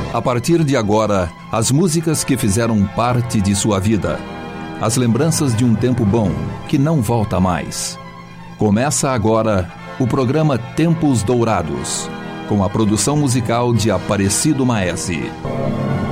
A partir de agora, as músicas que fizeram parte de sua vida. As lembranças de um tempo bom, que não volta mais. Começa agora o programa Tempos Dourados, com a produção musical de Aparecido Maese.